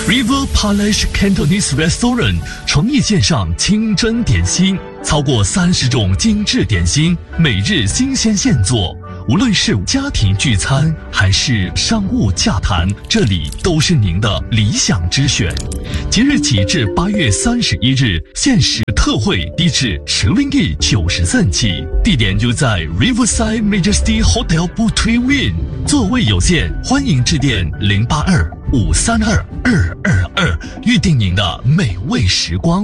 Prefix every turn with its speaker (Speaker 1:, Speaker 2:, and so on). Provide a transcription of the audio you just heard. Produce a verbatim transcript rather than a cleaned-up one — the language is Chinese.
Speaker 1: River Palace Cantonese Restaurant 诚意献上清真点心，超过三十种精致点心，每日新鲜现做。无论是家庭聚餐还是商务洽谈，这里都是您的理想之选。即日起至八月三十一日，限时特惠低至十 ringgit 九十cent起，地点就在 Riverside Majesty Hotel Butui Win， 座位有限，欢迎致电零八二五三二二二二，预定您的美味时光。